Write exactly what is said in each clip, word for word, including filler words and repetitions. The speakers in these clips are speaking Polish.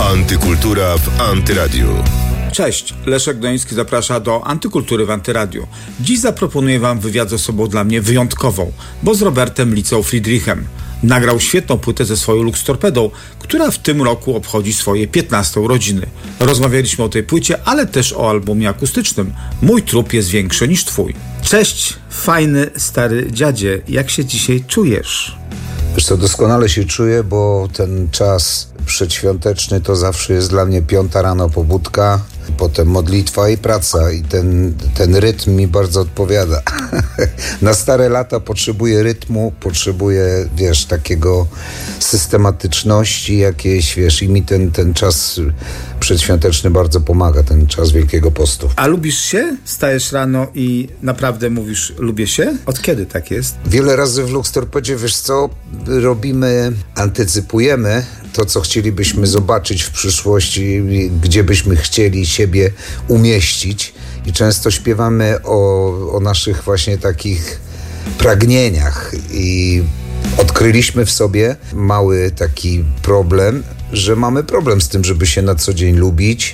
Antykultura w Antyradiu. Cześć, Leszek Doński zaprasza do Antykultury w Antyradiu. Dziś zaproponuję Wam wywiad z osobą dla mnie wyjątkową, bo z Robertem Licą Friedrichem. Nagrał świetną płytę ze swoją Lux Torpedą, która w tym roku obchodzi swoje piętnaste urodziny. Rozmawialiśmy o tej płycie, ale też o albumie akustycznym Mój trup jest większy niż twój. Cześć, fajny stary dziadzie, jak się dzisiaj czujesz? Wiesz co, doskonale się czuję, bo ten czas przedświąteczny to zawsze jest dla mnie piąta rano pobudka, potem modlitwa i praca i ten, ten rytm mi bardzo odpowiada. Na stare lata potrzebuję rytmu, potrzebuję, wiesz, takiego systematyczności jakiejś, wiesz, i mi ten, ten czas przedświąteczny bardzo pomaga, ten czas Wielkiego Postu. A lubisz się? Stajesz rano i naprawdę mówisz, lubię się? Od kiedy tak jest? Wiele razy w Lux Torpedzie, wiesz co, robimy, antycypujemy to, co chcielibyśmy zobaczyć w przyszłości, gdzie byśmy chcieli siebie umieścić i często śpiewamy o, o naszych właśnie takich pragnieniach i odkryliśmy w sobie mały taki problem, że mamy problem z tym, żeby się na co dzień lubić,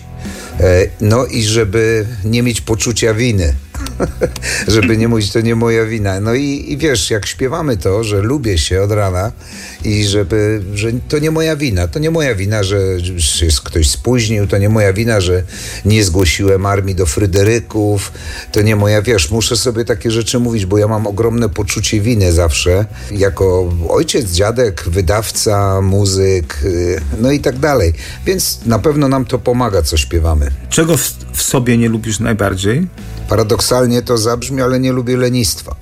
no i żeby nie mieć poczucia winy. Żeby nie mówić, to nie moja wina. No i, i wiesz, jak śpiewamy to, że lubię się od rana i żeby, że to nie moja wina. To nie moja wina, że się ktoś spóźnił. To nie moja wina, że nie zgłosiłem armii do Fryderyków. To nie moja, wiesz, muszę sobie takie rzeczy mówić, bo ja mam ogromne poczucie winy zawsze. Jako ojciec, dziadek, wydawca, muzyk, no i tak dalej. Więc na pewno nam to pomaga, co śpiewamy. Czego w, w sobie nie lubisz najbardziej? Paradoksalnie to zabrzmi, ale nie lubię lenistwa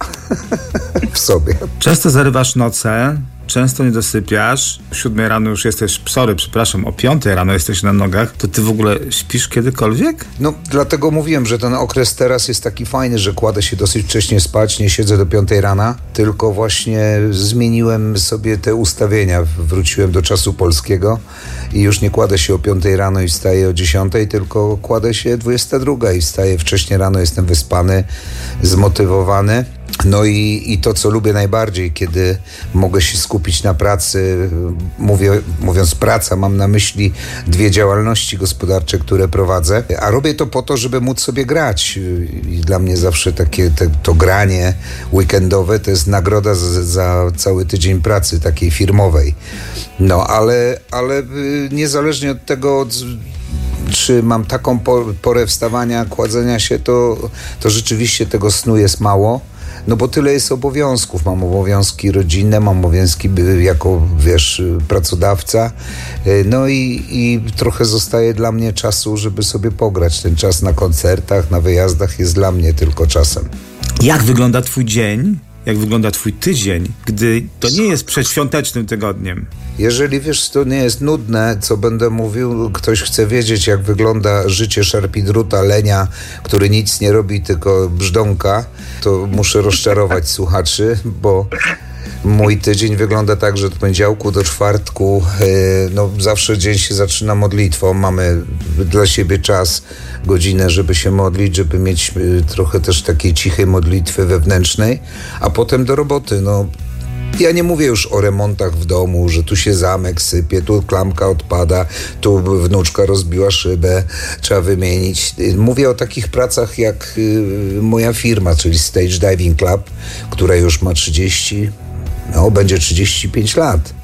w sobie. Często zarywasz noce, często nie dosypiasz. O siódmej rano już jesteś, sorry, przepraszam, o piątej rano jesteś na nogach. To ty w ogóle śpisz kiedykolwiek? No, dlatego mówiłem, że ten okres teraz jest taki fajny, że kładę się dosyć wcześnie spać, nie siedzę do piątej rana, tylko właśnie zmieniłem sobie te ustawienia. Wróciłem do czasu polskiego i już nie kładę się o piątej rano i wstaję o dziesiątej, tylko kładę się dwudziesta druga i wstaję wcześnie rano, jestem wyspany, zmotywowany. No i, i to, co lubię najbardziej, kiedy mogę się skupić na pracy, mówię, mówiąc praca, mam na myśli dwie działalności gospodarcze, które prowadzę, a robię to po to, żeby móc sobie grać. I dla mnie zawsze takie te, to granie weekendowe to jest nagroda za, za cały tydzień pracy takiej firmowej. No, ale, ale niezależnie od tego, czy mam taką porę wstawania, kładzenia się, to, to rzeczywiście tego snu jest mało. No bo tyle jest obowiązków. Mam obowiązki rodzinne, mam obowiązki jako, wiesz, pracodawca. No i, i trochę zostaje dla mnie czasu, żeby sobie pograć. Ten czas na koncertach, na wyjazdach jest dla mnie tylko czasem. Jak wygląda twój dzień? Jak wygląda twój tydzień, gdy to nie jest przedświątecznym tygodniem? Jeżeli, wiesz, to nie jest nudne, co będę mówił, ktoś chce wiedzieć, jak wygląda życie szarpidruta, lenia, który nic nie robi, tylko brzdąka, to muszę rozczarować słuchaczy, bo mój tydzień wygląda tak, że od poniedziałku do czwartku yy, no zawsze dzień się zaczyna modlitwą. Mamy dla siebie czas, godzinę, żeby się modlić, żeby mieć yy, trochę też takiej cichej modlitwy wewnętrznej, a potem do roboty. No, ja nie mówię już o remontach w domu, że tu się zamek sypie, tu klamka odpada, tu wnuczka rozbiła szybę, trzeba wymienić. Mówię o takich pracach jak yy, moja firma, czyli Stage Diving Club, która już ma trzydzieści, no będzie trzydzieści pięć lat.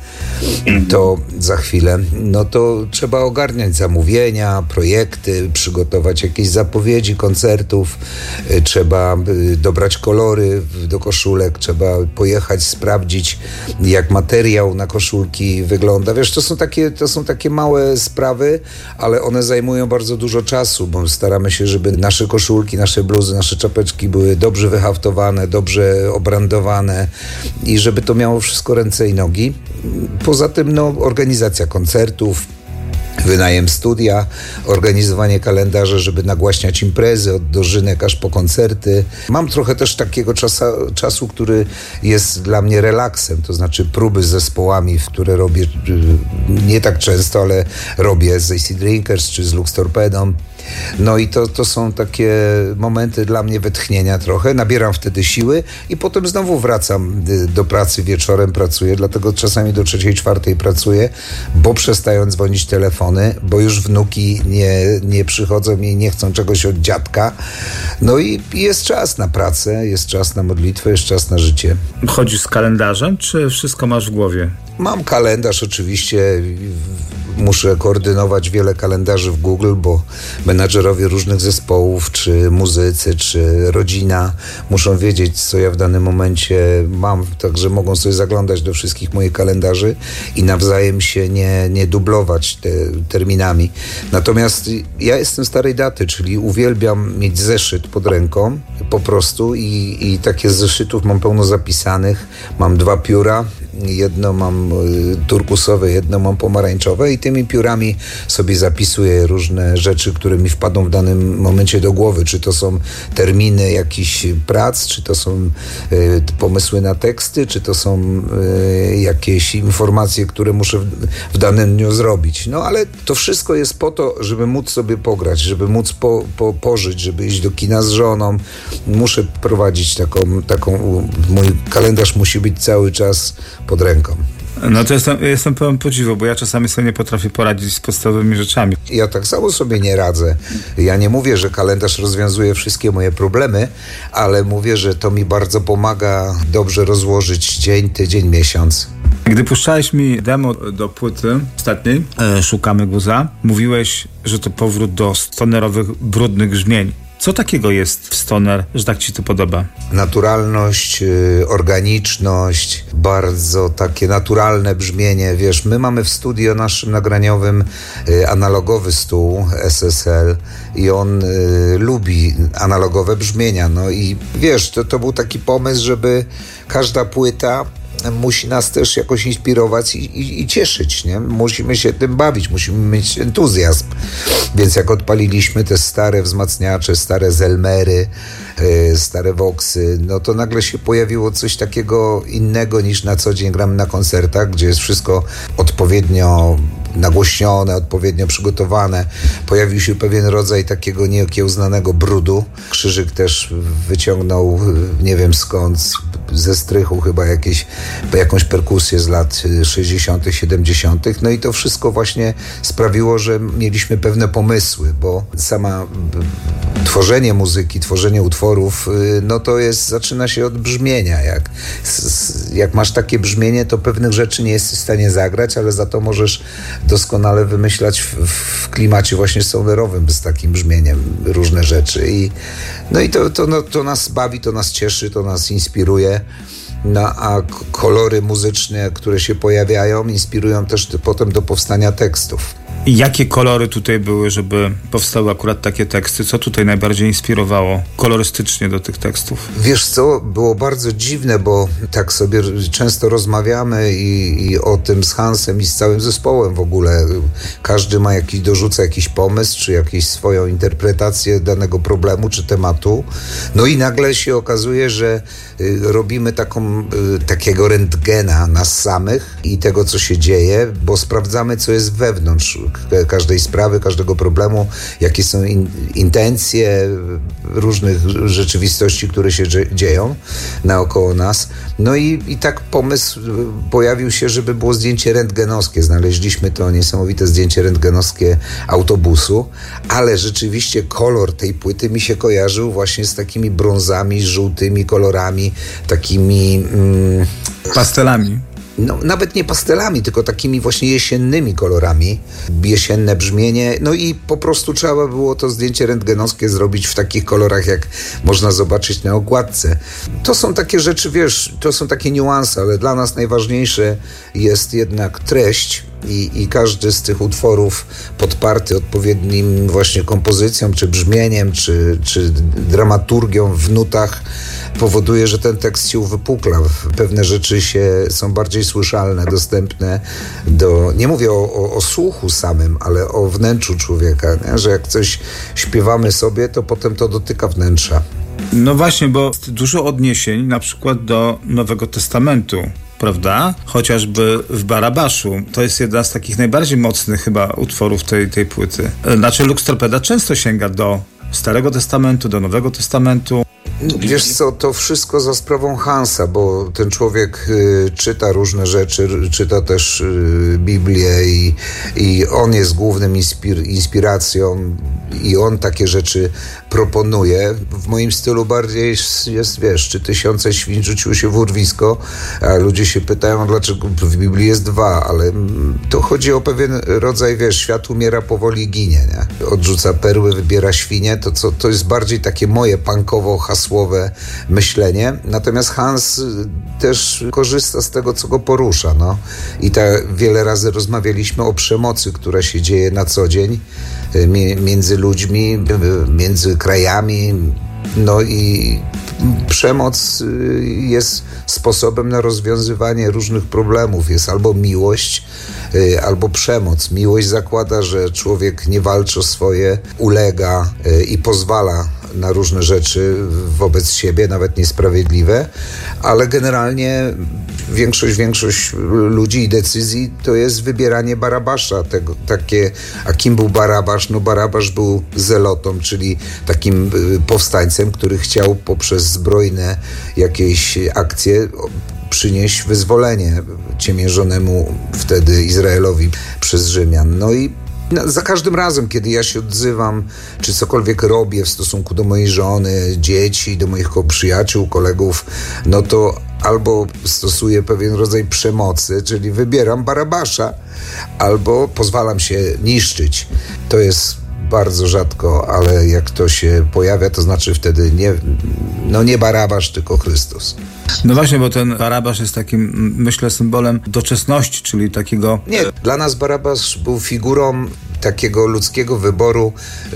To za chwilę, no to trzeba ogarniać zamówienia, projekty, przygotować jakieś zapowiedzi koncertów, trzeba dobrać kolory do koszulek, trzeba pojechać, sprawdzić, jak materiał na koszulki wygląda. Wiesz, to są takie, to są takie małe sprawy, ale one zajmują bardzo dużo czasu, bo staramy się, żeby nasze koszulki, nasze bluzy, nasze czapeczki były dobrze wyhaftowane, dobrze obrandowane i żeby to miało wszystko ręce i nogi. Poza tym no, organizacja koncertów, wynajem studia, organizowanie kalendarza, żeby nagłaśniać imprezy od dożynek aż po koncerty. Mam trochę też takiego czasa, czasu, który jest dla mnie relaksem, to znaczy próby z zespołami, które robię nie tak często, ale robię z A C Drinkers czy z Lux Torpedą. No i to, to są takie momenty dla mnie wytchnienia trochę, nabieram wtedy siły i potem znowu wracam do pracy, wieczorem pracuję, dlatego czasami do trzeciej, czwartej pracuję, bo przestają dzwonić telefony. żony, bo już wnuki nie, nie przychodzą i nie chcą czegoś od dziadka. No i jest czas na pracę, jest czas na modlitwę, jest czas na życie. Chodzisz z kalendarzem, czy wszystko masz w głowie? Mam kalendarz oczywiście, muszę koordynować wiele kalendarzy w Google, bo menadżerowie różnych zespołów, czy muzycy, czy rodzina muszą wiedzieć, co ja w danym momencie mam, także mogą sobie zaglądać do wszystkich moich kalendarzy i nawzajem się nie, nie dublować te terminami. Natomiast ja jestem starej daty, czyli uwielbiam mieć zeszyt pod ręką po prostu i, i takie zeszytów mam pełno zapisanych. Mam dwa pióra, jedno mam turkusowe, jedno mam pomarańczowe i tymi piórami sobie zapisuję różne rzeczy, które mi wpadną w danym momencie do głowy. Czy to są terminy jakichś prac, czy to są y, pomysły na teksty, czy to są y, jakieś informacje, które muszę w, w danym dniu zrobić. No ale to wszystko jest po to, żeby móc sobie pograć, żeby móc po, po, pożyć, żeby iść do kina z żoną. Muszę prowadzić taką, taką mój kalendarz musi być cały czas pod ręką. No to jestem, jestem pełen podziwu, bo ja czasami sobie nie potrafię poradzić z podstawowymi rzeczami. Ja tak samo sobie nie radzę. Ja nie mówię, że kalendarz rozwiązuje wszystkie moje problemy, ale mówię, że to mi bardzo pomaga dobrze rozłożyć dzień, tydzień, miesiąc. Gdy puszczałeś mi demo do płyty ostatniej, e, Szukamy Guza, mówiłeś, że to powrót do stonerowych, brudnych brzmień. Co takiego jest w stoner, że tak ci to podoba? Naturalność, yy, organiczność, bardzo takie naturalne brzmienie. Wiesz, my mamy w studio naszym nagraniowym yy, analogowy stół S S L i on yy, lubi analogowe brzmienia. No i wiesz, to, to był taki pomysł, żeby każda płyta musi nas też jakoś inspirować i, i, i cieszyć, nie? Musimy się tym bawić, musimy mieć entuzjazm. Więc jak odpaliliśmy te stare wzmacniacze, stare Zelmery, yy, stare Voxy, no to nagle się pojawiło coś takiego innego niż na co dzień gramy na koncertach, gdzie jest wszystko odpowiednio nagłośnione, odpowiednio przygotowane. Pojawił się pewien rodzaj takiego nieokiełznanego brudu. Krzyżyk też wyciągnął, nie wiem skąd, ze strychu chyba jakieś, jakąś perkusję z lat sześćdziesiątych, siedemdziesiątych. No i to wszystko właśnie sprawiło, że mieliśmy pewne pomysły, bo sama tworzenie muzyki, tworzenie utworów, no to jest, zaczyna się od brzmienia. Jak, jak masz takie brzmienie, to pewnych rzeczy nie jesteś w stanie zagrać, ale za to możesz doskonale wymyślać w, w klimacie właśnie stonerowym z takim brzmieniem różne rzeczy. I, no i to, to, no, to nas bawi, to nas cieszy, to nas inspiruje. No, a kolory muzyczne, które się pojawiają, inspirują też potem do powstania tekstów. I jakie kolory tutaj były, żeby powstały akurat takie teksty? Co tutaj najbardziej inspirowało kolorystycznie do tych tekstów? Wiesz co, było bardzo dziwne, bo tak sobie często rozmawiamy i, i o tym z Hansem i z całym zespołem w ogóle. Każdy ma jakiś, dorzuca jakiś pomysł, czy jakąś swoją interpretację danego problemu, czy tematu. No i nagle się okazuje, że y, robimy taką, y, takiego rentgena nas samych i tego, co się dzieje, bo sprawdzamy, co jest wewnątrz każdej sprawy, każdego problemu, jakie są in, intencje różnych rzeczywistości, które się dzieją naokoło nas. No i, i tak pomysł pojawił się, żeby było zdjęcie rentgenowskie. Znaleźliśmy to niesamowite zdjęcie rentgenowskie autobusu, ale rzeczywiście kolor tej płyty mi się kojarzył właśnie z takimi brązami, żółtymi kolorami, takimi... Mm, pastelami. No, nawet nie pastelami, tylko takimi właśnie jesiennymi kolorami, jesienne brzmienie, no i po prostu trzeba było to zdjęcie rentgenowskie zrobić w takich kolorach, jak można zobaczyć na okładce. To są takie rzeczy, wiesz, to są takie niuanse, ale dla nas najważniejsze jest jednak treść i, i każdy z tych utworów podparty odpowiednim właśnie kompozycją, czy brzmieniem, czy, czy dramaturgią w nutach powoduje, że ten tekst się uwypukla. Pewne rzeczy się są bardziej słyszalne, dostępne do... Nie mówię o, o, o słuchu samym, ale o wnętrzu człowieka, nie? Że jak coś śpiewamy sobie, to potem to dotyka wnętrza. No właśnie, bo dużo odniesień na przykład do Nowego Testamentu, prawda? Chociażby w Barabaszu. To jest jedna z takich najbardziej mocnych chyba utworów tej, tej płyty. Znaczy Lux Torpeda często sięga do Starego Testamentu, do Nowego Testamentu. Wiesz co, to wszystko za sprawą Hansa, bo ten człowiek y, czyta różne rzeczy, czyta też y, Biblię i, i on jest głównym inspir- inspiracją i on takie rzeczy proponuje. W moim stylu bardziej jest, jest, wiesz, czy tysiące świń rzuciły się w urwisko, a ludzie się pytają, dlaczego w Biblii jest dwa, ale to chodzi o pewien rodzaj, wiesz, świat umiera, powoli ginie, nie? Odrzuca perły, wybiera świnie, to, co, to jest bardziej takie moje punkowo-hasłowe myślenie, natomiast Hans też korzysta z tego, co go porusza, no. I tak wiele razy rozmawialiśmy o przemocy, która się dzieje na co dzień między ludźmi, między krajami, no i przemoc jest sposobem na rozwiązywanie różnych problemów. Jest albo miłość, albo przemoc. Miłość zakłada, że człowiek nie walczy o swoje, ulega i pozwala na różne rzeczy wobec siebie, nawet niesprawiedliwe, ale generalnie większość, większość ludzi i decyzji to jest wybieranie Barabasza. Tego, takie, a kim był Barabasz? No Barabasz był zelotą, czyli takim powstańcem, który chciał poprzez zbrojne jakieś akcje przynieść wyzwolenie ciemiężonemu wtedy Izraelowi przez Rzymian. No i za każdym razem, kiedy ja się odzywam, czy cokolwiek robię w stosunku do mojej żony, dzieci, do moich przyjaciół, kolegów, no to albo stosuję pewien rodzaj przemocy, czyli wybieram Barabasza, albo pozwalam się niszczyć. To jest bardzo rzadko, ale jak to się pojawia, to znaczy wtedy nie, no nie Barabasz, tylko Chrystus. No właśnie, bo ten Barabasz jest takim, myślę, symbolem doczesności, czyli takiego... Nie, dla nas Barabasz był figurą takiego ludzkiego wyboru,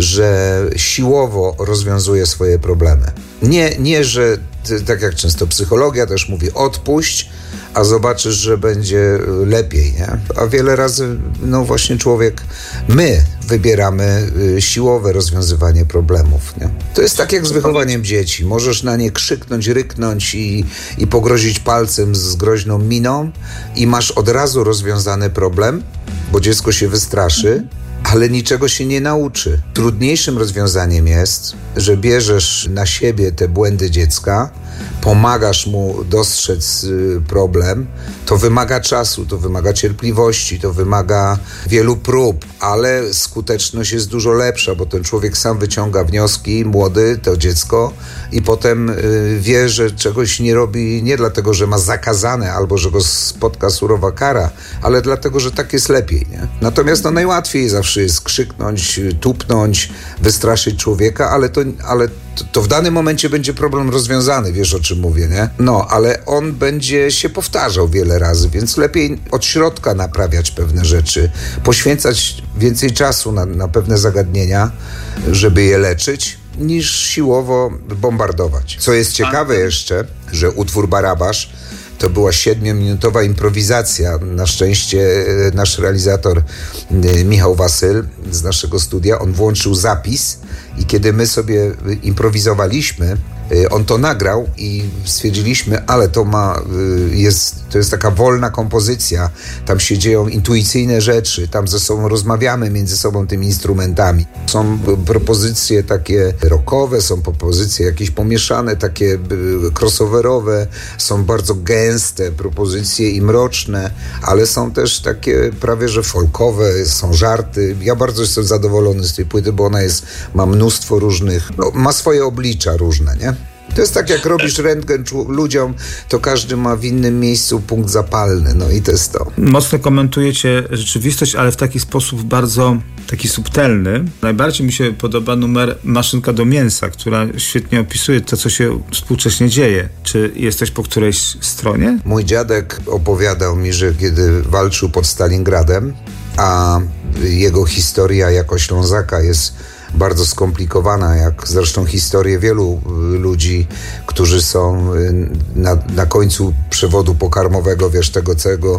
że siłowo rozwiązuje swoje problemy. Nie, nie, że tak jak często psychologia też mówi, odpuść, a zobaczysz, że będzie lepiej, nie? A wiele razy, no właśnie człowiek, my wybieramy siłowe rozwiązywanie problemów, nie? To jest tak jak z wychowaniem dzieci. Możesz na nie krzyknąć, ryknąć i, i pogrozić palcem z groźną miną i masz od razu rozwiązany problem, bo dziecko się wystraszy, ale niczego się nie nauczy. Trudniejszym rozwiązaniem jest, że bierzesz na siebie te błędy dziecka, pomagasz mu dostrzec problem. To wymaga czasu, to wymaga cierpliwości, to wymaga wielu prób, ale skuteczność jest dużo lepsza, bo ten człowiek sam wyciąga wnioski, młody, to dziecko, i potem wie, że czegoś nie robi nie dlatego, że ma zakazane albo że go spotka surowa kara, ale dlatego, że tak jest lepiej, nie? Natomiast no, najłatwiej zawsze jest krzyknąć, tupnąć, wystraszyć człowieka, ale to, ale to, to w danym momencie będzie problem rozwiązany, wiesz o czym mówię, nie? No, ale on będzie się powtarzał wiele razy, więc lepiej od środka naprawiać pewne rzeczy, poświęcać więcej czasu na, na pewne zagadnienia, żeby je leczyć, niż siłowo bombardować. Co jest ciekawe jeszcze, że utwór Barabasz to była siedmiominutowa improwizacja. Na szczęście nasz realizator Michał Wasyl z naszego studia, on włączył zapis i kiedy my sobie improwizowaliśmy, on to nagrał i stwierdziliśmy, ale to ma, jest, to jest taka wolna kompozycja, tam się dzieją intuicyjne rzeczy, tam ze sobą rozmawiamy między sobą tymi instrumentami. Są propozycje takie rockowe, są propozycje jakieś pomieszane, takie crossoverowe, są bardzo gęste propozycje i mroczne, ale są też takie prawie że folkowe, są żarty. Ja bardzo jestem zadowolony z tej płyty, bo ona jest, ma mnóstwo różnych, no, ma swoje oblicza różne, nie? To jest tak, jak robisz rentgen ludziom, to każdy ma w innym miejscu punkt zapalny, no i to jest to. Mocno komentujecie rzeczywistość, ale w taki sposób bardzo taki subtelny. Najbardziej mi się podoba numer Maszynka do mięsa, która świetnie opisuje to, co się współcześnie dzieje. Czy jesteś po którejś stronie? Mój dziadek opowiadał mi, że kiedy walczył pod Stalingradem, a jego historia jako Ślązaka jest bardzo skomplikowana, jak zresztą historie wielu ludzi, którzy są na, na końcu przewodu pokarmowego, wiesz, tego całego,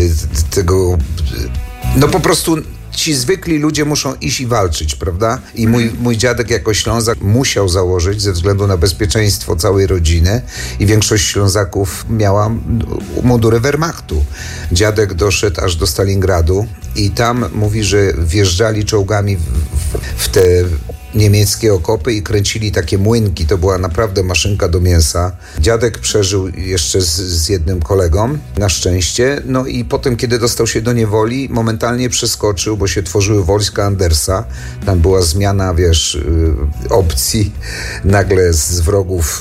tego, no po prostu ci zwykli ludzie muszą iść i walczyć, prawda? I mój, mój dziadek jako Ślązak musiał założyć ze względu na bezpieczeństwo całej rodziny i większość Ślązaków miała mundury Wehrmachtu. Dziadek doszedł aż do Stalingradu i tam mówi, że wjeżdżali czołgami w, w te niemieckie okopy i kręcili takie młynki. To była naprawdę maszynka do mięsa. Dziadek przeżył jeszcze z, z jednym kolegą, na szczęście. No i potem, kiedy dostał się do niewoli, momentalnie przeskoczył, bo się tworzyły wojska Andersa. Tam była zmiana, wiesz, opcji. Nagle z wrogów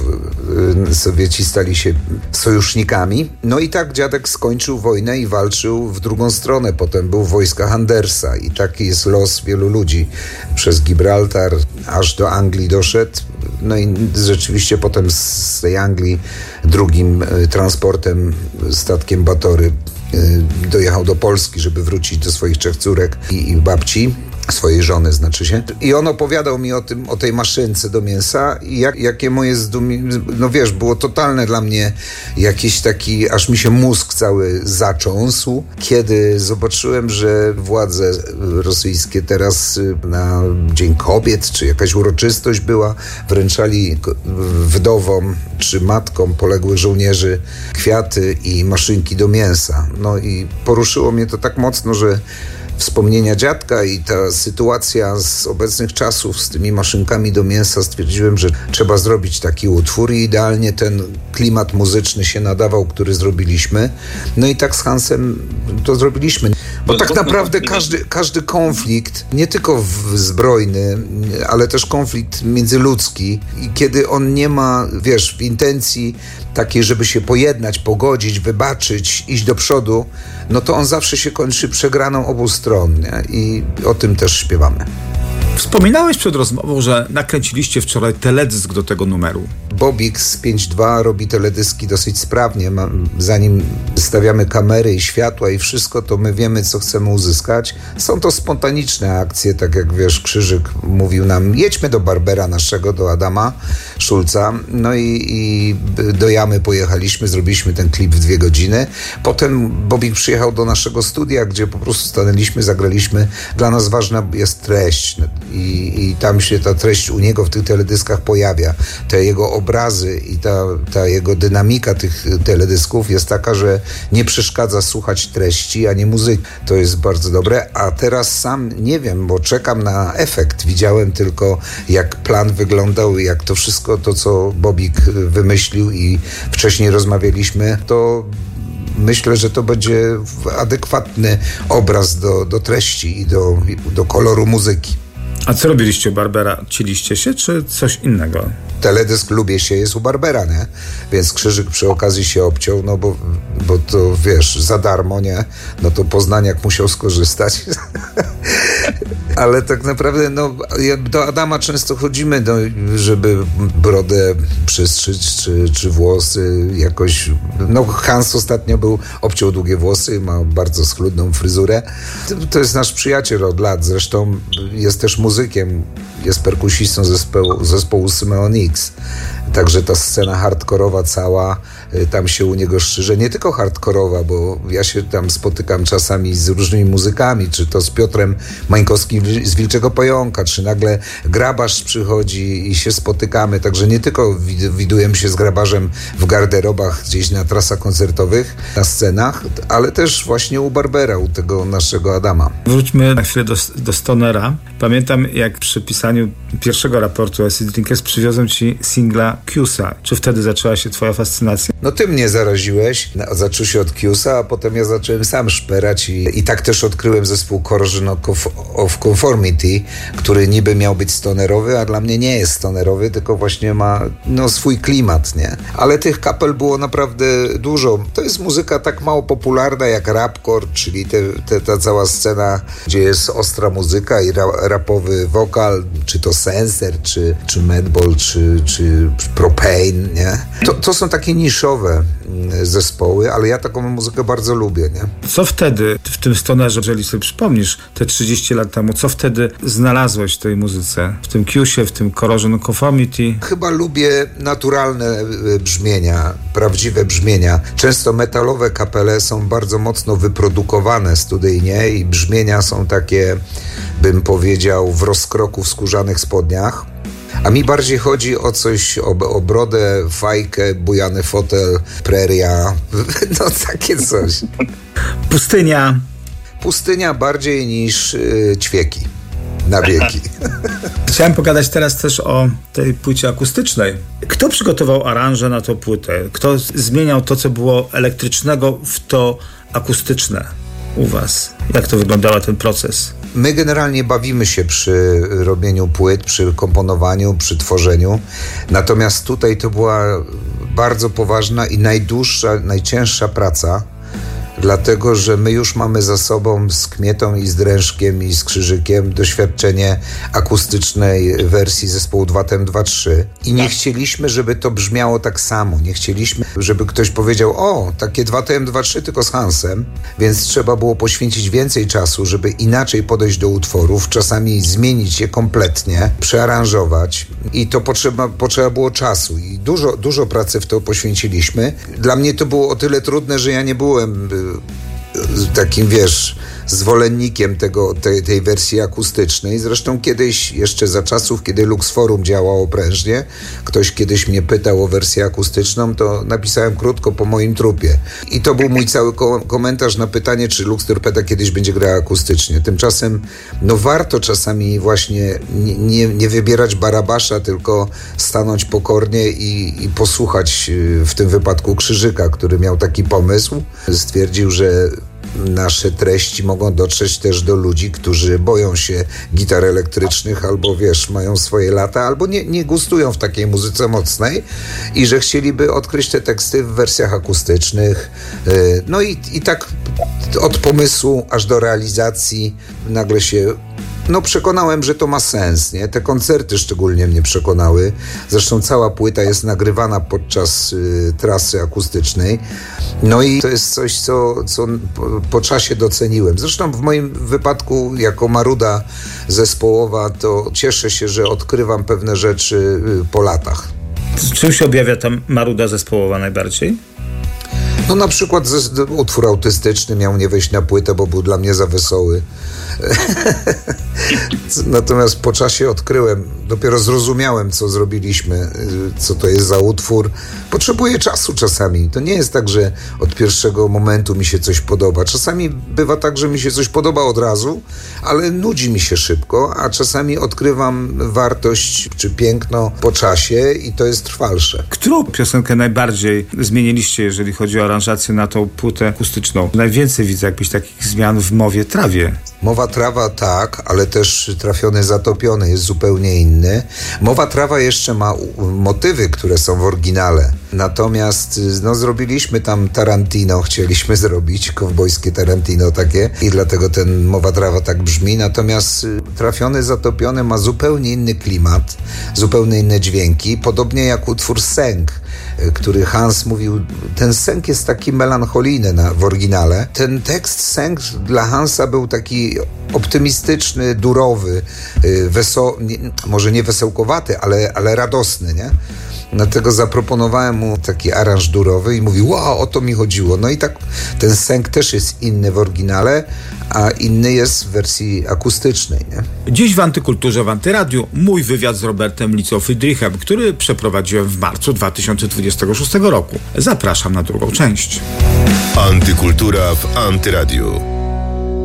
Sowieci stali się sojusznikami. No i tak dziadek skończył wojnę i walczył w drugą stronę. Potem był w wojskach Andersa i taki jest los wielu ludzi. Przez Gibraltar aż do Anglii doszedł. No i rzeczywiście potem z tej Anglii drugim transportem, statkiem Batory dojechał do Polski, żeby wrócić do swoich trzech córek i, i babci. Swojej żony, znaczy się. I on opowiadał mi o tym, o tej maszynce do mięsa i jak, jakie moje zdumienie, no wiesz, było totalne dla mnie jakiś taki, aż mi się mózg cały zacząsł, kiedy zobaczyłem, że władze rosyjskie teraz na Dzień Kobiet, czy jakaś uroczystość była, wręczali wdowom czy matkom poległych żołnierzy kwiaty i maszynki do mięsa. No i poruszyło mnie to tak mocno, że wspomnienia dziadka i ta sytuacja z obecnych czasów z tymi maszynkami do mięsa, stwierdziłem, że trzeba zrobić taki utwór i idealnie ten klimat muzyczny się nadawał, który zrobiliśmy. No i tak z Hansem to zrobiliśmy. Bo tak naprawdę każdy, każdy konflikt, nie tylko zbrojny, ale też konflikt międzyludzki, i kiedy on nie ma, wiesz, w intencji takiej, żeby się pojednać, pogodzić, wybaczyć, iść do przodu, no to on zawsze się kończy przegraną obu stron, nie? I o tym też śpiewamy. Wspominałeś przed rozmową, że nakręciliście wczoraj teledysk do tego numeru. Bobik z pięć dwa robi teledyski dosyć sprawnie. Zanim stawiamy kamery i światła i wszystko, to my wiemy, co chcemy uzyskać. Są to spontaniczne akcje, tak jak wiesz, Krzyżyk mówił nam, jedźmy do Barbera naszego, do Adama Szulca. No i, i do Jamy pojechaliśmy, zrobiliśmy ten klip w dwie godziny. Potem Bobik przyjechał do naszego studia, gdzie po prostu stanęliśmy, zagraliśmy. Dla nas ważna jest treść. I, i tam się ta treść u niego w tych teledyskach pojawia. Te jego obrazy i ta, ta jego dynamika tych teledysków jest taka, że nie przeszkadza słuchać treści, a nie muzyki. To jest bardzo dobre. A teraz sam nie wiem, bo czekam na efekt. Widziałem tylko, jak plan wyglądał, jak to wszystko, to co Bobik wymyślił i wcześniej rozmawialiśmy, to myślę, że to będzie adekwatny obraz do, do treści i do, do koloru muzyki. A co robiliście u Barbera? Cieliście się, czy coś innego? Teledysk Lubię się jest u Barbera, nie? Więc Krzyżyk przy okazji się obciął, no bo, bo to, wiesz, za darmo, nie? No to Poznaniak musiał skorzystać. Ale tak naprawdę, no, do Adama często chodzimy, no, żeby brodę przystrzyć, czy, czy włosy jakoś... No, Hans ostatnio był, obciął długie włosy, ma bardzo schludną fryzurę. To, to jest nasz przyjaciel od lat, zresztą jest też muzykiem, jest perkusistą zespołu, zespołu Symeon X. Także ta scena hardkorowa cała, tam się u niego szczyże, nie tylko hardkorowa, bo ja się tam spotykam czasami z różnymi muzykami, czy to z Piotrem Mańkowskim z Wilczego Pająka, czy nagle Grabarz przychodzi i się spotykamy, także nie tylko widujemy się z Grabarzem w garderobach gdzieś na trasach koncertowych, na scenach, ale też właśnie u Barbera, u tego naszego Adama. Wróćmy na chwilę do, do Stonera. Pamiętam, jak przy pisaniu pierwszego raportu Acid Drinkers przywiozłem ci singla Q'sa. Czy wtedy zaczęła się twoja fascynacja? No ty mnie zaraziłeś. No, zaczął się od Q'sa, a potem ja zacząłem sam szperać i, i tak też odkryłem zespół Corrosion of Conformity, który niby miał być stonerowy, a dla mnie nie jest stonerowy, tylko właśnie ma no, swój klimat, nie? Ale tych kapel było naprawdę dużo. To jest muzyka tak mało popularna jak rapcore, czyli te, te, ta cała scena, gdzie jest ostra muzyka i ra, rapowy wokal, czy to Sensor, czy, czy Madball, czy, czy Propane, nie? To, to są takie niszowe zespoły, ale ja taką muzykę bardzo lubię, nie? Co wtedy w tym stonerze, jeżeli sobie przypomnisz te trzydzieści lat temu, co wtedy znalazłeś w tej muzyce? W tym Q'sie, w tym Corrosion of Conformity? Chyba lubię naturalne brzmienia, prawdziwe brzmienia. Często metalowe kapele są bardzo mocno wyprodukowane studyjnie i brzmienia są takie, bym powiedział, w rozkroku w skórzanych spodniach. A mi bardziej chodzi o coś, o, o brodę, fajkę, bujany fotel, preria, no takie coś. Pustynia. Pustynia bardziej niż y, ćwieki. na wieki. Chciałem pogadać teraz też o tej płycie akustycznej. Kto przygotował aranże na tą płytę? Kto zmieniał to, co było elektrycznego, w to akustyczne u was? Jak to wyglądał ten proces? My generalnie bawimy się przy robieniu płyt, przy komponowaniu, przy tworzeniu. Natomiast tutaj to była bardzo poważna i najdłuższa, najcięższa praca, dlatego że my już mamy za sobą z Kmietą i z Drężkiem i z Krzyżykiem doświadczenie akustycznej wersji zespołu dwa T M dwa trzy i nie chcieliśmy, żeby to brzmiało tak samo. Nie chcieliśmy, żeby ktoś powiedział: o, takie dwa T M dwa trzy tylko z Hansem, więc trzeba było poświęcić więcej czasu, żeby inaczej podejść do utworów, czasami zmienić je kompletnie, przearanżować i to potrzeba, potrzeba było czasu i dużo, dużo pracy w to poświęciliśmy. Dla mnie to było o tyle trudne, że ja nie byłem takim, wiesz, zwolennikiem tego, tej, tej wersji akustycznej. Zresztą kiedyś, jeszcze za czasów, kiedy Lux Forum działało prężnie, ktoś kiedyś mnie pytał o wersję akustyczną, to napisałem krótko: po moim trupie. I to był mój cały ko- komentarz na pytanie, czy Lux Torpeda kiedyś będzie grała akustycznie. Tymczasem, no warto czasami właśnie nie, nie, nie wybierać Barabasza, tylko stanąć pokornie i, i posłuchać w tym wypadku Krzyżyka, który miał taki pomysł. Stwierdził, że nasze treści mogą dotrzeć też do ludzi, którzy boją się gitar elektrycznych, albo wiesz, mają swoje lata, albo nie, nie gustują w takiej muzyce mocnej i że chcieliby odkryć te teksty w wersjach akustycznych. No i, i tak od pomysłu aż do realizacji nagle się no przekonałem, że to ma sens, nie? Te koncerty szczególnie mnie przekonały. Zresztą cała płyta jest nagrywana podczas y, trasy akustycznej. No i to jest coś, co, co po, po czasie doceniłem. Zresztą w moim wypadku jako maruda zespołowa to cieszę się, że odkrywam pewne rzeczy y, po latach. Czym się objawia ta maruda zespołowa najbardziej? No na przykład ze, utwór autystyczny miał nie wejść na płytę, bo był dla mnie za wesoły. Natomiast po czasie odkryłem, dopiero zrozumiałem, co zrobiliśmy, co to jest za utwór. Potrzebuję czasu czasami. To nie jest tak, że od pierwszego momentu mi się coś podoba. Czasami bywa tak, że mi się coś podoba od razu, ale nudzi mi się szybko, a czasami odkrywam wartość czy piękno po czasie i to jest trwalsze. Którą piosenkę najbardziej zmieniliście, jeżeli chodzi o aranżację na tą płytę akustyczną? Najwięcej widzę jakichś takich zmian w mowie Trawie. Mowa Trawa tak, ale też Trafiony Zatopiony jest zupełnie inny. Mowa Trawa jeszcze ma motywy, które są w oryginale. Natomiast no, zrobiliśmy tam Tarantino, chcieliśmy zrobić kowbojskie Tarantino takie i dlatego ten Mowa Trawa tak brzmi. Natomiast Trafiony Zatopiony ma zupełnie inny klimat, zupełnie inne dźwięki, podobnie jak utwór Sęk, który Hans mówił, ten sęk jest taki melancholijny na, w oryginale. Ten tekst Sęk dla Hansa był taki optymistyczny, durowy, weso, nie, może nie wesołkowaty, ale, ale radosny, nie? Dlatego zaproponowałem mu taki aranż durowy i mówił: wow, o to mi chodziło. No i tak ten sęk też jest inny w oryginale, a inny jest w wersji akustycznej, nie? Dziś w Antykulturze w Antyradiu mój wywiad z Robertem Licą Friedrichem, który przeprowadziłem w marcu dwa tysiące dwudziestego szóstego roku. Zapraszam na drugą część. Antykultura w Antyradiu.